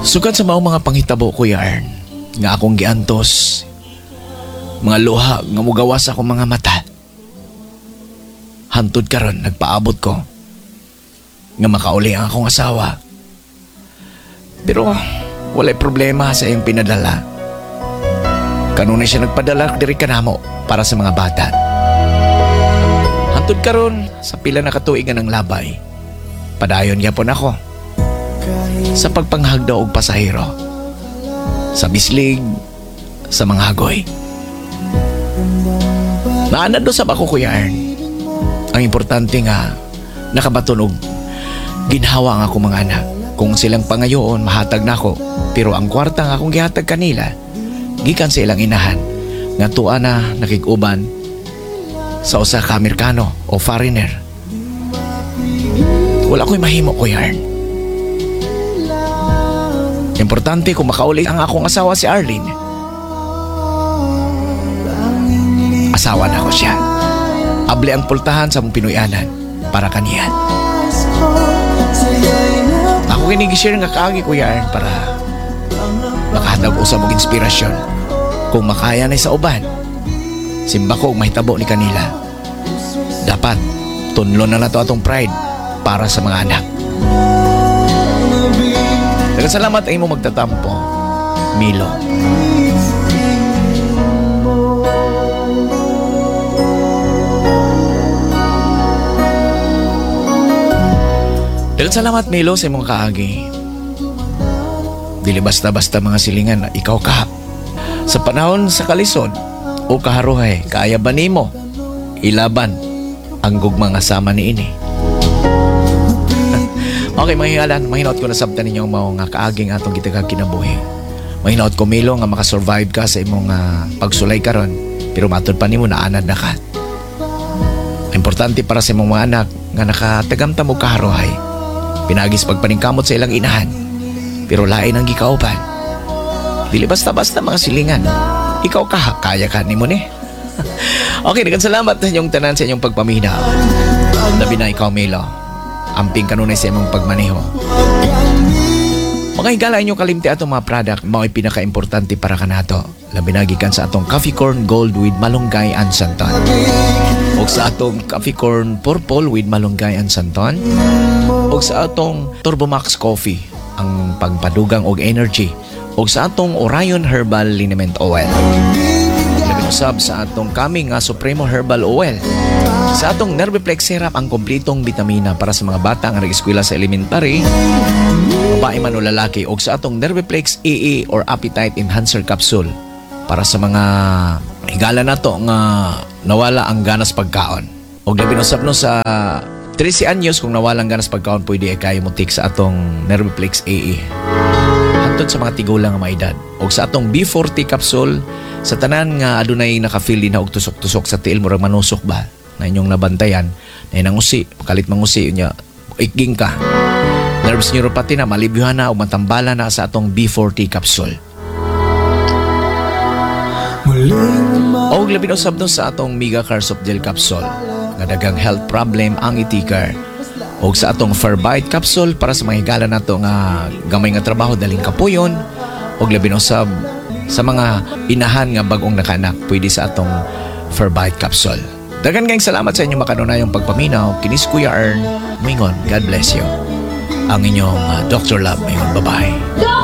Sukad sa maong mga panghitabo, Kuya Ern, nga akong giantos, mga luha nga mugawas akong mga mata. Hantod karon nagpaabot ko nga makauli ang akong asawa. Pero walay problema sa iyong pinadala. Kanunay siya nagpadala diri kanamo para sa mga bata. Hantod karon sa pila na katuigan ng labay, padayon gyapon ako sa pagpanghagda og pasahero, sa bislig, sa mga hagoy. Naanad do sa ako, Kuya Ern. Ang importante nga nakabaton og ginhawa ang akong mga anak. Kung silang pangayoon mahatag na ako, pero ang kwarta nga akong gihatag kanila gikan sa ilang inahan nga tuwa na nakig-uban sa usa ka Amerikano o foreigner. Wala ko'y mahimo, Kuya Ern. Importante kung makauli ang akong asawa si Arlene. Asawa na ko siya. Abli ang pultahan sa mong Pinoyanan para kaniya. Ako kinigishare nga kaagi, Kuya Ern, para makahatag usab og inspirasyon. Kung makaya na sa uban, simba ko mahitabo ni kanila. Dapat tunlon na nato atong pride para sa mga anak. Salamat ay mo magtatampo, Milo. Salamat, Milo, sa imong kaagi. Dili basta-basta mga silingan na ikaw ka. Sa panahon sa kalisod o kaharuhay, kaya ba nimo ilaban ang gugmang asama ni ini? Okay, mahihalan, mahinaot ko na sabta ninyo mga kaaging atong gitagag kinabuhi. Mahinaot ko, Milo, nga makasurvive ka sa imong pagsulay karon, pero matod pa nimo naanad na ka. Importante para sa imong mga anak nga nakatagamtam og kaharuhay. Pinagis pagpaningkamot sa ilang inahan, pero lain ang gikauban. Dili basta-basta mga silingan. Ikaw ka, kaya ka nimo ni. Okay, daghang salamat sa inyong tanan sa inyong pagpaminaw. Labi na ikaw, Milo. Amping kanunay sa imong pagmaneho. Mga higala inyo kalimti atong mga product, mao'y pinaka-importante para kanato. Labi na gikan sa atong Coffee Corn Gold with Malunggay and Santon, o sa atong Coffee Corn Purple with Malunggay and Santon, o sa atong Turbo Max Coffee, ang pagpadugang og energy, o sa atong Orion Herbal Liniment Oil. Labi usab sa atong kaming nga Supremo Herbal Oil. Sa atong Nerviplex Syrup, ang kompletong bitamina para sa mga bata nga nag-eskwela sa elementary, babae man o lalaki, o sa atong Nerviplex AA or Appetite Enhancer Capsule para sa mga higala na to nga nawala ang ganas pagkaon. O labi usab no sa 13 anyos, kung nawala ang ganas pagkaon, pwede ay kayo mo take sa atong Nerviplex AA. Hantod sa mga tigulang nga maedad. O sa atong B40 capsule sa tanan nga adunay naka-feel din na og tusok-tusok sa tiil, murag manusok ba na inyong nabantayan, na nangusi, kalit mangusi niya, ikging ka. Nerves neuropathy na malibyuhan na o matambala na sa atong B40 capsule. O labing usab no sa atong Mega Car Soft Gel capsule nga dagang health problem ang itikar. O sa atong Farbite capsule para sa mga higala nato nga gamay nga trabaho daling kapuyon. O labing usab sa mga inahan nga bagong nakanak, pwede sa atong Farbite capsule. Dagan kayong salamat sa inyong makanunayong pagpaminaw. Kinis Kuya Ern, mingon, God bless you. Ang inyong Dr. Love, mingon, bye-bye.